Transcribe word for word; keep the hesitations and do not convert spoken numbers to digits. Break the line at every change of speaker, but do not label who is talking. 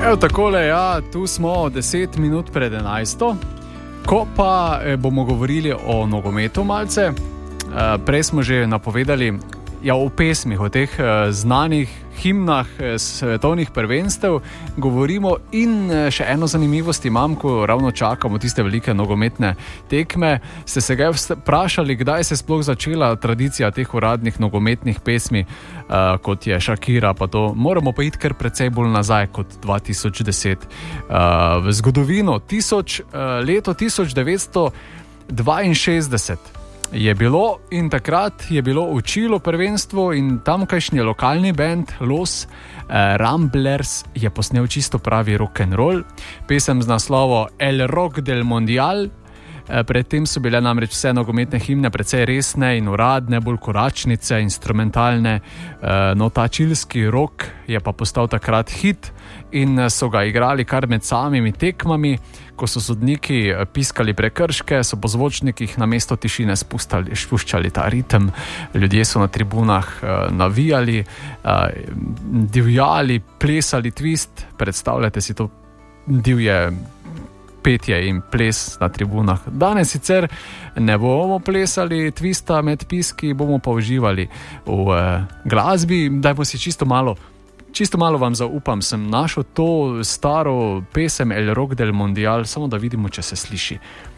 Evo takole, ja, tu smo deset minut pred enajsto, ko pa bomo govorili o nogometu malce. Prej smo že napovedali ja, o pesmih, o teh znanih himnah svetovnih prvenstev govorimo in še eno zanimivost imam, ko ravno čakamo tiste velike nogometne tekme. Ste se ga vprašali, kdaj se sploh začela tradicija teh uradnih nogometnih pesmi, uh, kot je Shakira pa to. Moramo pa iti kar precej bolj nazaj kot dva tisoč deset. Uh, v zgodovino tisoč, uh, leto tisoč devetsto dvainšestdeset je bilo in takrat je bilo učilo prvenstvo in tamkajšnji lokalni band Los eh, Ramblers je posnel čisto pravi rock'n'roll. Pesem z naslovo El Rock del Mundial. Eh, predtem so bile namreč vse nogometne himne precej resne in uradne, bolj koračnice, instrumentalne. Eh, no, ta čilski rock je pa postal takrat hit in so ga igrali kar med samimi tekmami. Ko so sodniki piskali prekrške, so po zvočnikih namesto tišine spustali, spuščali ta ritem. Ljudje so na tribunah uh, navijali, uh, divjali, plesali twist. Predstavljate si to divje petje in ples na tribunah. Danes sicer ne bomo plesali twista med piski, bomo pa uživali v uh, glasbi. Dajmo si čisto malo Čisto malo vam zaupam, sem našel to staro pesem El Rock del Mundial, samo da vidimo, če se sliši.